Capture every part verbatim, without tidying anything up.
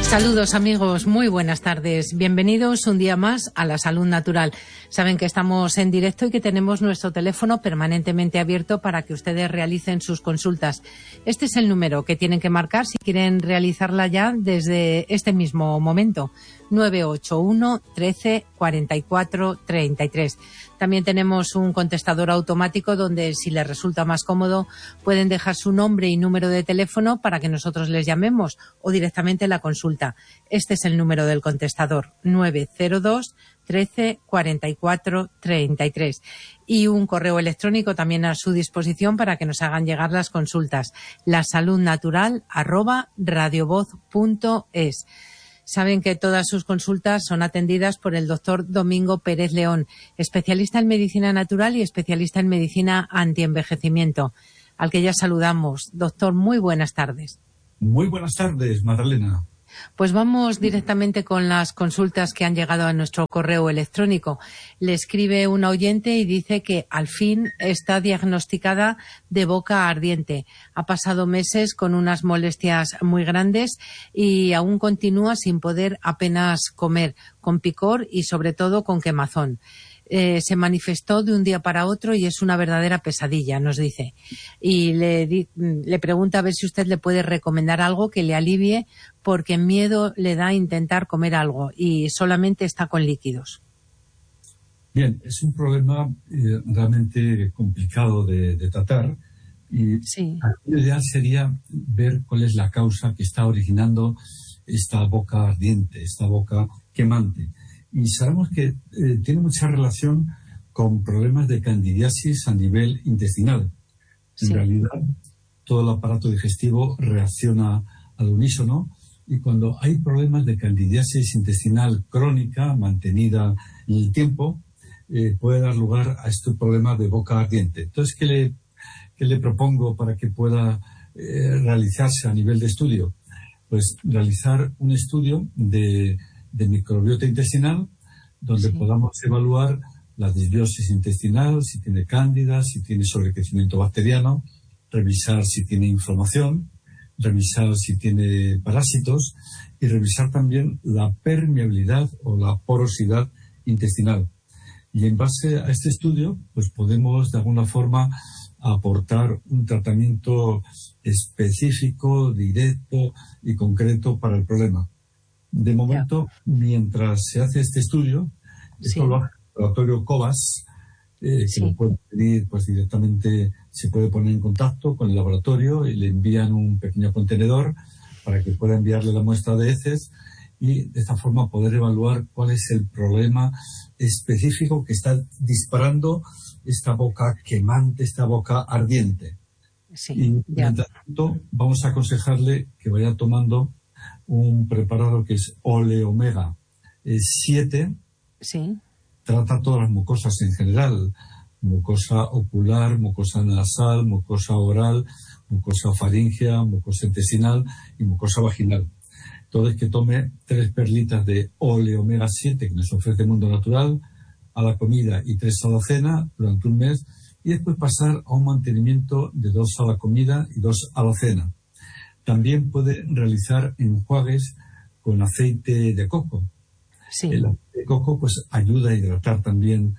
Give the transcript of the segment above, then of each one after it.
Saludos amigos, muy buenas tardes. Bienvenidos un día más a La Salud Natural. Saben que estamos en directo y que tenemos nuestro teléfono permanentemente abierto para que ustedes realicen sus consultas. Este es el número que tienen que marcar si quieren realizarla ya desde este mismo momento. nueve ocho uno, trece, cuarenta y cuatro, treinta y tres. También tenemos un contestador automático donde, si les resulta más cómodo, pueden dejar su nombre y número de teléfono para que nosotros les llamemos o directamente la consulta. Este es el número del contestador, nueve cero dos, trece, cuarenta y cuatro, treinta y tres. Y un correo electrónico también a su disposición para que nos hagan llegar las consultas, lasaludnatural arroba radiovoz punto es. Saben que todas sus consultas son atendidas por el doctor Domingo Pérez León, especialista en medicina natural y especialista en medicina antienvejecimiento, al que ya saludamos. Doctor, muy buenas tardes. Muy buenas tardes, Magdalena. Pues vamos directamente con las consultas que han llegado a nuestro correo electrónico. Le escribe un oyente y dice que al fin está diagnosticada de boca ardiente. Ha pasado meses con unas molestias muy grandes y aún continúa sin poder apenas comer, con picor y sobre todo con quemazón. Eh, se manifestó de un día para otro y es una verdadera pesadilla, nos dice. Y le, di, le pregunta a ver si usted le puede recomendar algo que le alivie, porque miedo le da a intentar comer algo y solamente está con líquidos. Bien, es un problema eh, realmente complicado de, de tratar y sí. Lo ideal sería ver cuál es la causa que está originando esta boca ardiente, esta boca quemante. Y sabemos que eh, tiene mucha relación con problemas de candidiasis a nivel intestinal. Sí. En realidad, todo el aparato digestivo reacciona al unísono y cuando hay problemas de candidiasis intestinal crónica, mantenida en el tiempo, eh, puede dar lugar a este problema de boca ardiente. Entonces, ¿qué le, qué le propongo para que pueda eh, realizarse a nivel de estudio? Pues realizar un estudio de... de microbiota intestinal, donde sí. podamos evaluar la disbiosis intestinal, si tiene cándida, si tiene sobrecrecimiento bacteriano, revisar si tiene inflamación, revisar si tiene parásitos y revisar también la permeabilidad o la porosidad intestinal. Y en base a este estudio, pues podemos de alguna forma aportar un tratamiento específico, directo y concreto para el problema. De momento, yeah. mientras se hace este estudio, esto sí. lo hace el laboratorio Cobas, eh, que sí. lo puede pedir pues directamente, se puede poner en contacto con el laboratorio y le envían un pequeño contenedor para que pueda enviarle la muestra de heces y de esta forma poder evaluar cuál es el problema específico que está disparando esta boca quemante, esta boca ardiente. Sí. Y yeah. mientras tanto, vamos a aconsejarle que vaya tomando un preparado que es Ole-Omega siete. Sí. Trata todas las mucosas en general, mucosa ocular, mucosa nasal, mucosa oral, mucosa faríngea, mucosa intestinal y mucosa vaginal. Entonces, que tome tres perlitas de Ole-Omega siete que nos ofrece Mundo Natural a la comida y tres a la cena durante un mes y después pasar a un mantenimiento de dos a la comida y dos a la cena. También puede realizar enjuagues con aceite de coco. Sí. El aceite de coco pues ayuda a hidratar también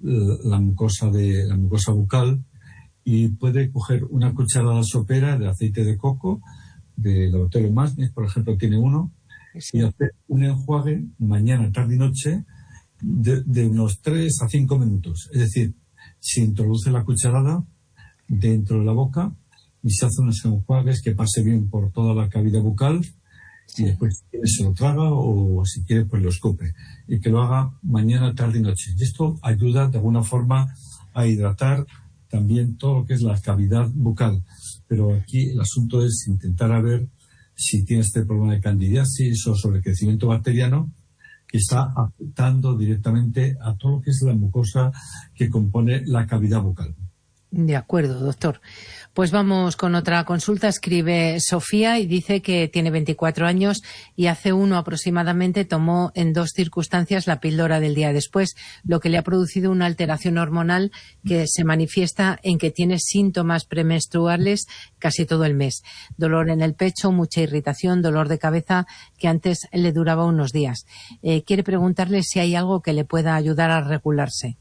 la mucosa de la mucosa bucal y puede coger una cucharada sopera de aceite de coco del laboratorio Masnes, por ejemplo, tiene uno, sí. y hacer un enjuague mañana, tarde y noche de, de unos tres a cinco minutos. Es decir, se introduce la cucharada dentro de la boca y se hacen unos enjuagues que pase bien por toda la cavidad bucal y después si quiere se lo traga o si quiere pues lo escupe y que lo haga mañana, tarde y noche. Y esto ayuda de alguna forma a hidratar también todo lo que es la cavidad bucal. Pero aquí el asunto es intentar a ver si tiene este problema de candidiasis o sobrecrecimiento bacteriano que está afectando directamente a todo lo que es la mucosa que compone la cavidad bucal. De acuerdo, doctor. Pues vamos con otra consulta. Escribe Sofía y dice que tiene veinticuatro años y hace uno aproximadamente tomó en dos circunstancias la píldora del día después, lo que le ha producido una alteración hormonal que se manifiesta en que tiene síntomas premenstruales casi todo el mes. Dolor en el pecho, mucha irritación, dolor de cabeza que antes le duraba unos días. Eh, quiere preguntarle si hay algo que le pueda ayudar a regularse.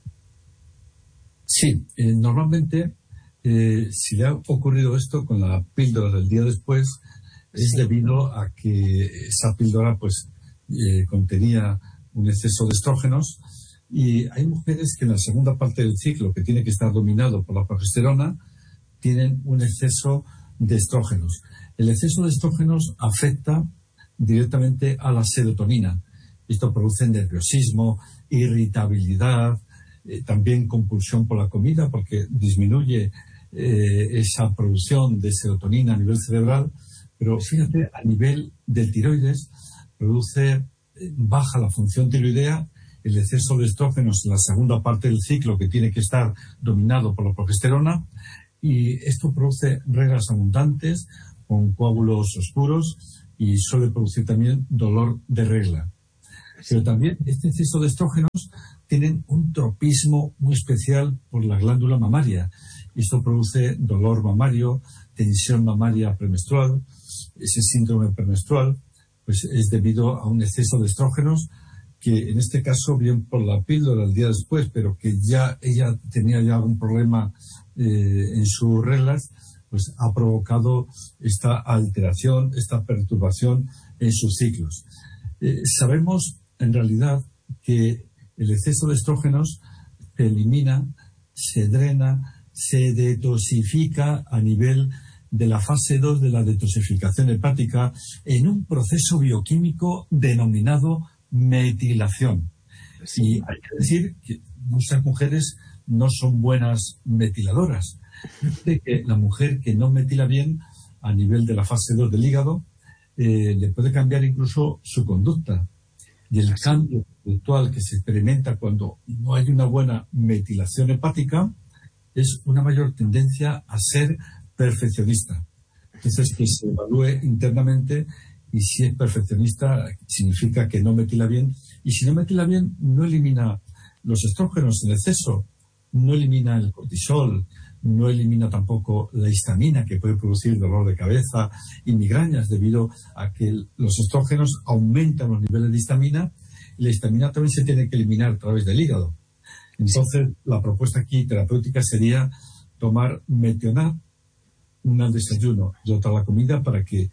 Sí, eh, normalmente eh, si le ha ocurrido esto con la píldora del día después es Sí. debido a que esa píldora pues eh, contenía un exceso de estrógenos, y hay mujeres que en la segunda parte del ciclo, que tiene que estar dominado por la progesterona, tienen un exceso de estrógenos. El exceso de estrógenos afecta directamente a la serotonina. Esto produce nerviosismo, irritabilidad, Eh, también compulsión por la comida, porque disminuye eh, esa producción de serotonina a nivel cerebral, pero fíjate, a nivel del tiroides produce, eh, baja la función tiroidea, el exceso de estrógenos en la segunda parte del ciclo, que tiene que estar dominado por la progesterona, y esto produce reglas abundantes con coágulos oscuros y suele producir también dolor de regla. Pero también este exceso de estrógenos tienen un tropismo muy especial por la glándula mamaria. Esto produce dolor mamario, tensión mamaria premenstrual. Ese síndrome premenstrual pues es debido a un exceso de estrógenos que en este caso bien por la píldora el día después, pero que ya ella tenía ya algún problema eh, en sus reglas, pues ha provocado esta alteración, esta perturbación en sus ciclos. Eh, sabemos en realidad que el exceso de estrógenos se elimina, se drena, se detoxifica a nivel de la fase dos de la detoxificación hepática en un proceso bioquímico denominado metilación. Sí. Y hay que decir que muchas mujeres no son buenas metiladoras. De que la mujer que no metila bien a nivel de la fase dos del hígado eh, le puede cambiar incluso su conducta. Y el cambio conductual que se experimenta cuando no hay una buena metilación hepática es una mayor tendencia a ser perfeccionista. Entonces, que se evalúe internamente, y si es perfeccionista significa que no metila bien, y si no metila bien no elimina los estrógenos en exceso, no elimina el cortisol, no elimina tampoco la histamina, que puede producir dolor de cabeza y migrañas debido a que los estrógenos aumentan los niveles de histamina, y la histamina también se tiene que eliminar a través del hígado. Entonces, la propuesta aquí terapéutica sería tomar metionat, una al desayuno y otra a la comida, para que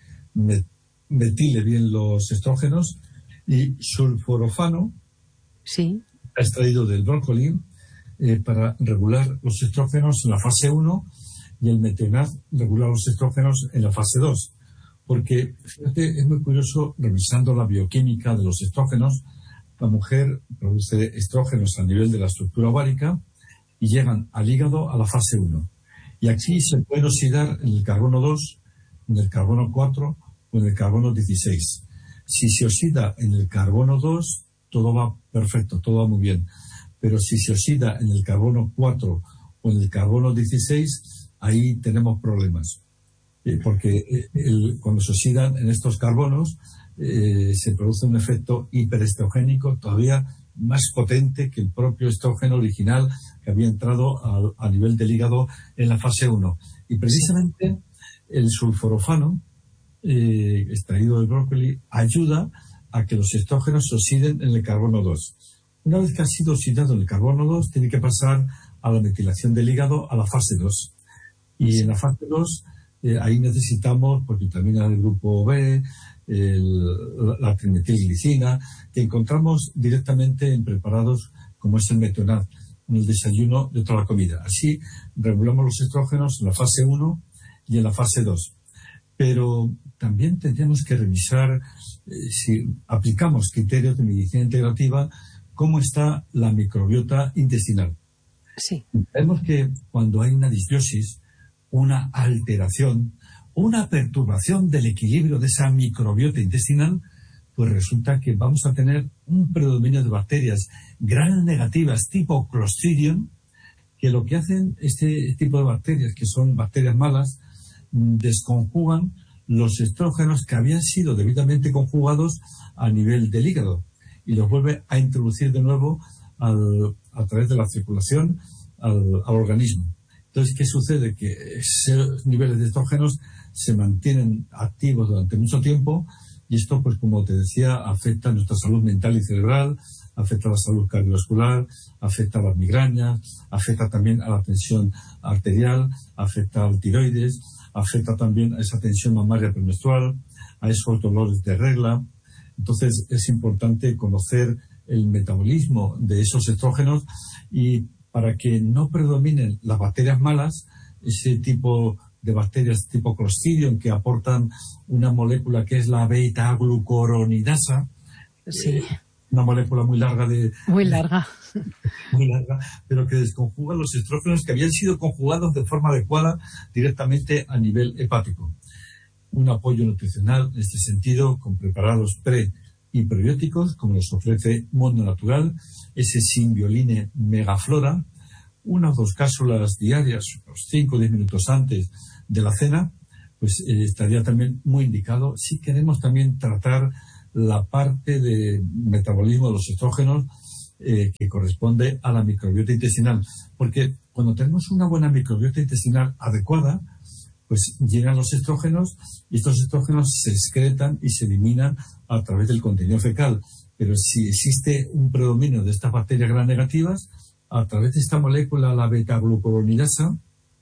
metile bien los estrógenos, y sulforofano, sí, extraído del brócoli, Eh, para regular los estrógenos en la fase uno, y el metionat regular los estrógenos en la fase dos. Porque, fíjate, es muy curioso, revisando la bioquímica de los estrógenos, la mujer produce estrógenos a nivel de la estructura ovárica y llegan al hígado a la fase uno. Y aquí se pueden oxidar en el carbono dos, en el carbono cuatro o en el carbono dieciséis. Si se oxida en el carbono dos, todo va perfecto, todo va muy bien. Pero si se oxida en el carbono cuatro o en el carbono dieciséis, ahí tenemos problemas. Eh, porque el, cuando se oxidan en estos carbonos, eh, se produce un efecto hiperestrogénico todavía más potente que el propio estrógeno original que había entrado a, a nivel del hígado en la fase uno. Y precisamente el sulforofano, eh, extraído del brócoli, ayuda a que los estrógenos se oxiden en el carbono dos. Una vez que ha sido oxidado en el carbono dos, tiene que pasar a la metilación del hígado a la fase dos. Y en la fase dos, eh, ahí necesitamos pues, vitamina del grupo B, el, la trimetilglicina, que encontramos directamente en preparados como es el metionat, en el desayuno de toda la comida. Así regulamos los estrógenos en la fase uno y en la fase dos. Pero también tendríamos que revisar, eh, si aplicamos criterios de medicina integrativa, cómo está la microbiota intestinal. Sí. Vemos que cuando hay una disbiosis, una alteración, una perturbación del equilibrio de esa microbiota intestinal, pues resulta que vamos a tener un predominio de bacterias gram negativas tipo Clostridium, que lo que hacen este tipo de bacterias, que son bacterias malas, desconjugan los estrógenos que habían sido debidamente conjugados a nivel del hígado y los vuelve a introducir de nuevo al, a través de la circulación al, al organismo. Entonces, ¿qué sucede? Que esos niveles de estrógenos se mantienen activos durante mucho tiempo y esto, pues como te decía, afecta a nuestra salud mental y cerebral, afecta a la salud cardiovascular, afecta a las migrañas, afecta también a la tensión arterial, afecta al tiroides, afecta también a esa tensión mamaria premenstrual, a esos dolores de regla. Entonces es importante conocer el metabolismo de esos estrógenos y para que no predominen las bacterias malas, ese tipo de bacterias tipo Clostridium que aportan una molécula que es la beta-glucuronidasa, sí. eh, una molécula muy larga de muy larga muy larga, pero que desconjuga los estrógenos que habían sido conjugados de forma adecuada directamente a nivel hepático. Un apoyo nutricional en este sentido con preparados pre y prebióticos como los ofrece Mundo Natural, ese Symbioline Megaflora, unas dos cápsulas diarias, unos cinco o diez minutos antes de la cena, pues eh, estaría también muy indicado si queremos también tratar la parte de metabolismo de los estrógenos eh, que corresponde a la microbiota intestinal. Porque cuando tenemos una buena microbiota intestinal adecuada, pues llegan los estrógenos y estos estrógenos se excretan y se eliminan a través del contenido fecal. Pero si existe un predominio de estas bacterias gram negativas, a través de esta molécula, la beta-glucuronidasa,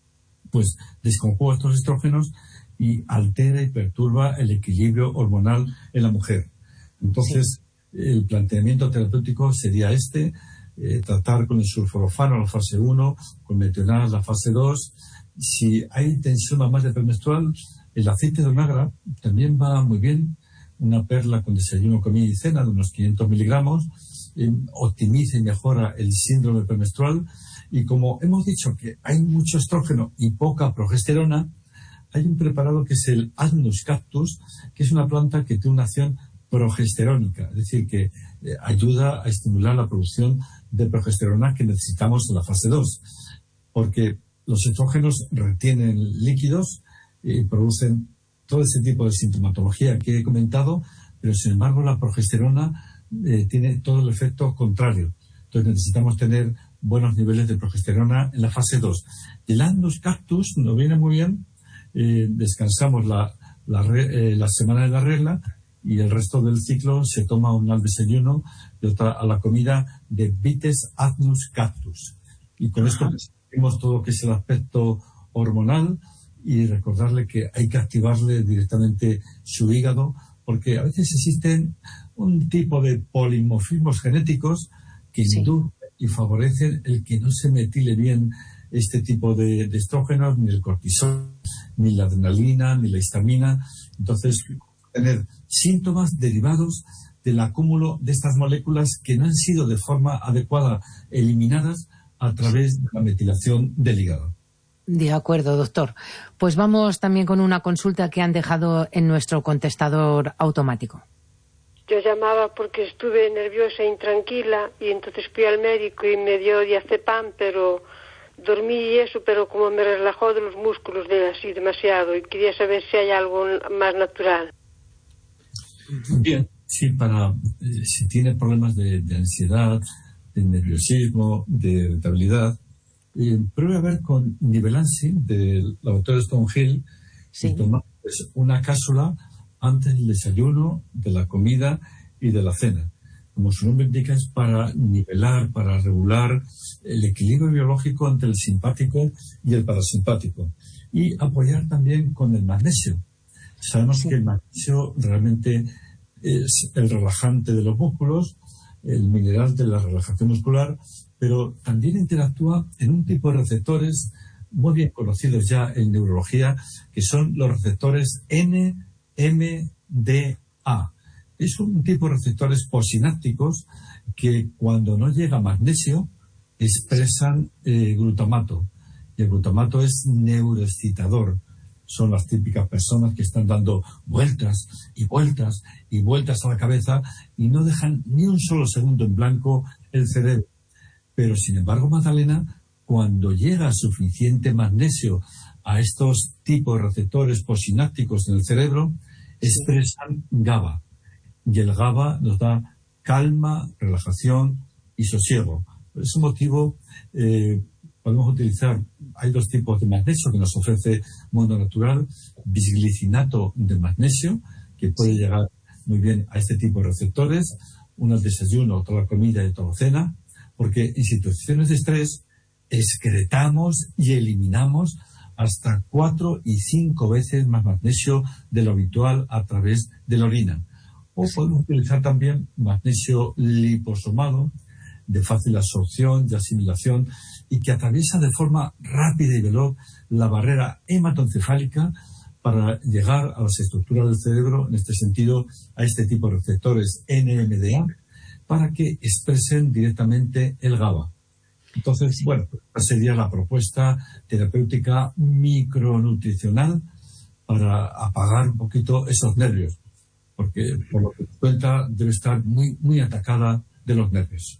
pues desconjuga estos estrógenos y altera y perturba el equilibrio hormonal en la mujer. Entonces, sí. El planteamiento terapéutico sería este, eh, tratar con el sulforafano la fase uno, con metional la fase dos. Si hay tensión mamaria premenstrual, el aceite de onagra también va muy bien. Una perla con desayuno, comida y cena de unos quinientos miligramos eh, optimiza y mejora el síndrome premenstrual. Y como hemos dicho que hay mucho estrógeno y poca progesterona, hay un preparado que es el Agnus cactus, que es una planta que tiene una acción progesterónica, es decir, que eh, ayuda a estimular la producción de progesterona que necesitamos en la fase dos, porque los estrógenos retienen líquidos y producen todo ese tipo de sintomatología que he comentado, pero sin embargo la progesterona eh, tiene todo el efecto contrario. Entonces necesitamos tener buenos niveles de progesterona en la fase dos. El Agnus cactus nos viene muy bien, eh, descansamos la, la, re, eh, la semana de la regla y el resto del ciclo se toma un al desayuno y otra a la comida de Vites Agnus cactus. Y con esto vemos todo lo que es el aspecto hormonal y recordarle que hay que activarle directamente su hígado, porque a veces existen un tipo de polimorfismos genéticos que sí. inducen y favorecen el que no se metile bien este tipo de, de estrógenos, ni el cortisol, ni la adrenalina, ni la histamina. Entonces, tener síntomas derivados del acúmulo de estas moléculas que no han sido de forma adecuada eliminadas a través de la metilación del hígado. De acuerdo, doctor. Pues vamos también con una consulta que han dejado en nuestro contestador automático. Yo llamaba porque estuve nerviosa e intranquila y entonces fui al médico y me dio diazepam, pero dormí y eso, pero como me relajó de los músculos de así demasiado y quería saber si hay algo más natural. Bien, sí, para eh, si tiene problemas de, de ansiedad, de nerviosismo, de irritabilidad, eh, pruebe a ver con Nivelansi del laboratorio Stonehill sí. y tomar pues, una cápsula antes del desayuno, de la comida y de la cena. Como su nombre indica, es para nivelar, para regular el equilibrio biológico entre el simpático y el parasimpático. Y apoyar también con el magnesio. Sabemos sí. que el magnesio realmente es el relajante de los músculos, el mineral de la relajación muscular, pero también interactúa en un tipo de receptores muy bien conocidos ya en neurología, que son los receptores N M D A. Es un tipo de receptores posinápticos que cuando no llega magnesio expresan eh, glutamato. Y el glutamato es neuroexcitador. Son las típicas personas que están dando vueltas y vueltas y vueltas a la cabeza y no dejan ni un solo segundo en blanco el cerebro. Pero, sin embargo, Magdalena, cuando llega suficiente magnesio a estos tipos de receptores posinápticos en el cerebro, expresan GABA. Y el GABA nos da calma, relajación y sosiego. Por ese motivo, eh, podemos utilizar, hay dos tipos de magnesio que nos ofrece Mundo Natural: bisglicinato de magnesio, que puede llegar muy bien a este tipo de receptores, uno al desayuno, otro a la comida y otro a la cena, porque en situaciones de estrés excretamos y eliminamos hasta cuatro y cinco veces más magnesio de lo habitual a través de la orina. O podemos utilizar también magnesio liposomado, de fácil absorción y asimilación, y que atraviesa de forma rápida y veloz la barrera hematoencefálica para llegar a las estructuras del cerebro, en este sentido, a este tipo de receptores N M D A, para que expresen directamente el GABA. Entonces, bueno, esta sería la propuesta terapéutica micronutricional para apagar un poquito esos nervios, porque por lo que cuenta debe estar muy, muy atacada de los nervios.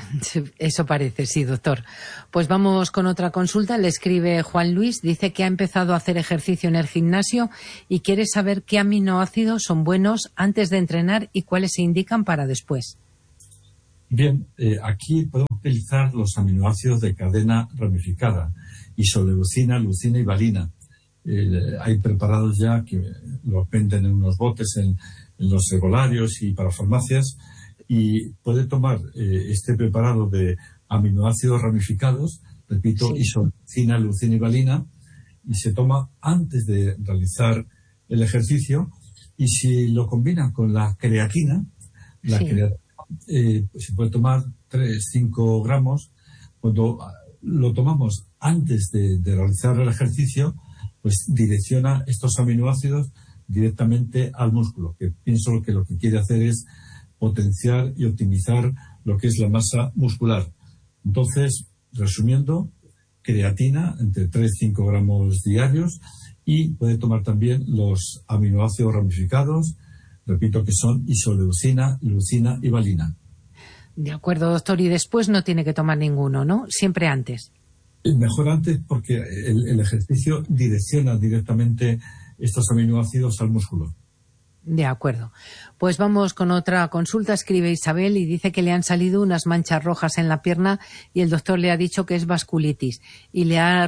Eso parece, sí, doctor. Pues vamos con otra consulta. Le escribe Juan Luis, dice que ha empezado a hacer ejercicio en el gimnasio y quiere saber qué aminoácidos son buenos antes de entrenar y cuáles se indican para después. Bien, eh, aquí podemos utilizar los aminoácidos de cadena ramificada: isoleucina, leucina y valina. Eh, hay preparados ya que los venden en unos botes en, en los herbolarios y para farmacias, y puede tomar eh, este preparado de aminoácidos ramificados, repito, sí. isoleucina, leucina y valina, y se toma antes de realizar el ejercicio, y si lo combinan con la creatina, la sí. creatina Eh, pues se puede tomar tres, cinco gramos. Cuando lo tomamos antes de, de realizar el ejercicio, pues direcciona estos aminoácidos directamente al músculo, que pienso que lo que quiere hacer es potenciar y optimizar lo que es la masa muscular. Entonces, resumiendo, creatina entre tres y cinco gramos diarios, y puede tomar también los aminoácidos ramificados, repito, que son isoleucina, leucina y valina. De acuerdo, doctor. Y después no tiene que tomar ninguno, ¿no? Siempre antes. Mejor antes, porque el, el ejercicio direcciona directamente estos aminoácidos al músculo. De acuerdo. Pues vamos con otra consulta. Escribe Isabel y dice que le han salido unas manchas rojas en la pierna y el doctor le ha dicho que es vasculitis y le ha